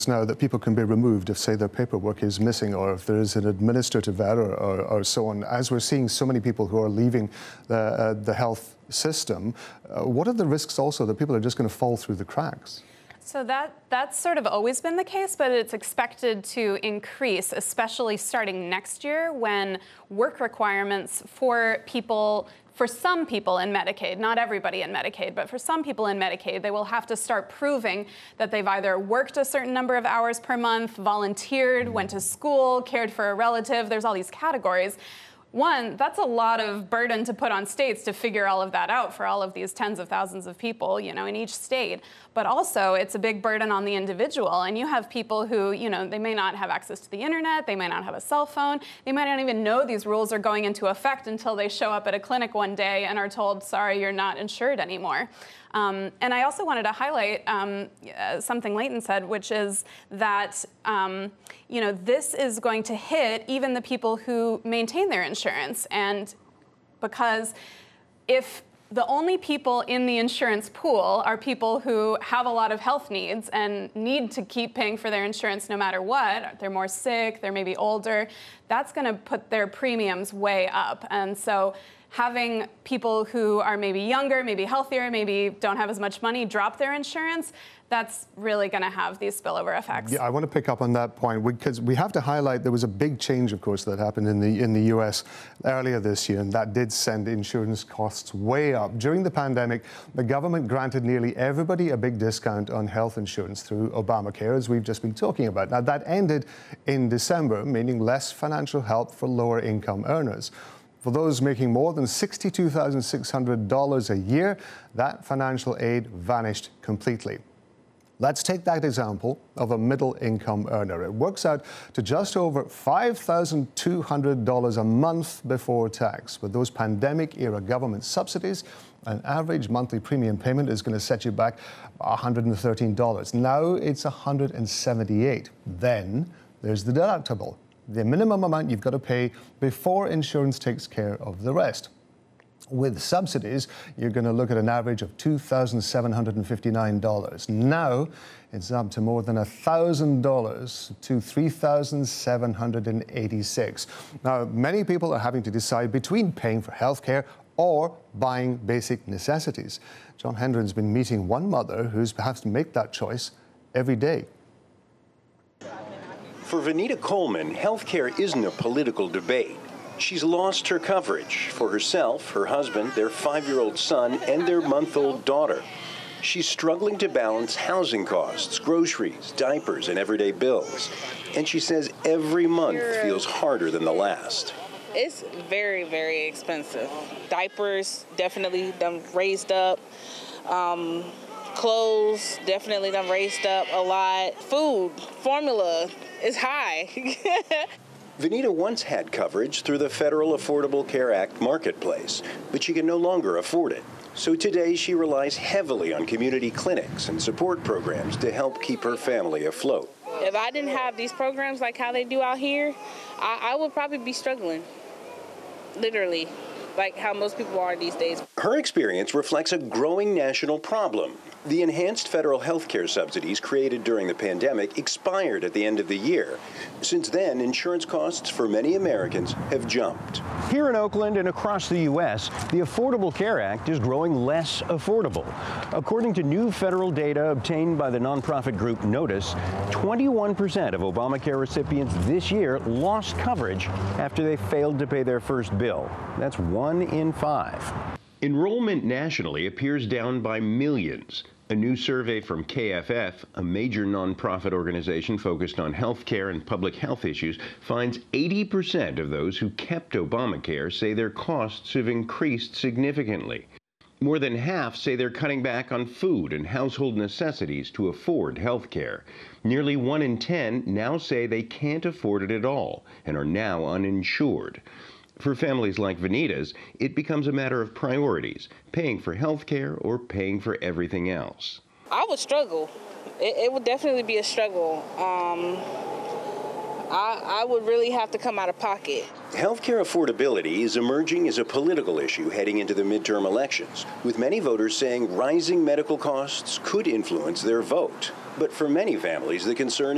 now that people can be removed if, say, their paperwork is missing or if there is an administrative error or so on. As we're seeing so many people who are leaving the health system, what are the risks also that people are just going to fall through the cracks? So that's sort of always been the case, but it's expected to increase, especially starting next year when work requirements for some people in Medicaid, not everybody in Medicaid, but for some people in Medicaid, they will have to start proving that they've either worked a certain number of hours per month, volunteered, went to school, cared for a relative. There's all these categories. One, that's a lot of burden to put on states to figure all of that out for all of these tens of thousands of people, in each state. But also, it's a big burden on the individual. And you have people who, they may not have access to the internet, they might not have a cell phone, they might not even know these rules are going into effect until they show up at a clinic one day and are told, sorry, you're not insured anymore. And I also wanted to highlight something Leighton said, which is that this is going to hit even the people who maintain their insurance. And because if the only people in the insurance pool are people who have a lot of health needs and need to keep paying for their insurance no matter what, they're more sick, they're maybe older, that's going to put their premiums way up. And so having people who are maybe younger, maybe healthier, maybe don't have as much money drop their insurance, that's really going to have these spillover effects. Yeah, I want to pick up on that point because we have to highlight there was a big change, of course, that happened in the US earlier this year, and that did send insurance costs way up. During the pandemic, the government granted nearly everybody a big discount on health insurance through Obamacare, as we've just been talking about. Now, that ended in December, meaning less financial help for lower income earners. For those making more than $62,600 a year, that financial aid vanished completely. Let's take that example of a middle-income earner. It works out to just over $5,200 a month before tax. With those pandemic-era government subsidies, an average monthly premium payment is going to set you back $113. Now it's $178. Then there's the deductible, the minimum amount you've got to pay before insurance takes care of the rest. With subsidies, you're going to look at an average of $2,759. Now, it's up to more than $1,000 to $3,786. Now, many people are having to decide between paying for healthcare or buying basic necessities. John Hendren's been meeting one mother who has to make that choice every day. For Vanita Coleman, healthcare isn't a political debate. She's lost her coverage for herself, her husband, their 5-year-old son, and their month-old daughter. She's struggling to balance housing costs, groceries, diapers, and everyday bills. And she says every month feels harder than the last. It's very, very expensive. Diapers definitely done raised up. Clothes definitely done raised up a lot. Food, formula is high. Vanita once had coverage through the Federal Affordable Care Act marketplace, but she can no longer afford it. So today she relies heavily on community clinics and support programs to help keep her family afloat. If I didn't have these programs like how they do out here, I would probably be struggling, literally, like how most people are these days. Her experience reflects a growing national problem. The enhanced federal health care subsidies created during the pandemic expired at the end of the year. Since then, insurance costs for many Americans have jumped. Here in Oakland and across the U.S., the Affordable Care Act is growing less affordable. According to new federal data obtained by the nonprofit group Notice, 21% of Obamacare recipients this year lost coverage after they failed to pay their first bill. That's 1 in 5. Enrollment nationally appears down by millions. A new survey from KFF, a major nonprofit organization focused on health care and public health issues, finds 80% of those who kept Obamacare say their costs have increased significantly. More than half say they're cutting back on food and household necessities to afford health care. Nearly 1 in 10 now say they can't afford it at all and are now uninsured. For families like Vanita's, it becomes a matter of priorities, paying for health care or paying for everything else. I would struggle. It would definitely be a struggle. I would really have to come out of pocket. Healthcare affordability is emerging as a political issue heading into the midterm elections, with many voters saying rising medical costs could influence their vote. But for many families, the concern